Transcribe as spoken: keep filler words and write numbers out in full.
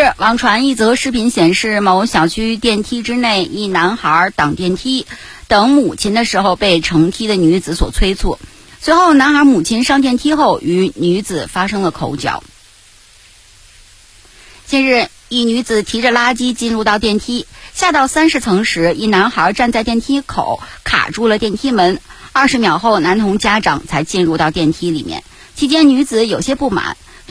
日，网传一则视频显示，某小区电梯之内，一男孩挡电梯，等母亲的时候被乘梯的女子所催促。随后，男孩母亲上电梯后与女子发生了口角。近日，一女子提着垃圾进入到电梯，下到三十层时，一男孩站在电梯口卡住了电梯门。二十秒后，男童家长才进入到电梯里面。期间，女子有些不满，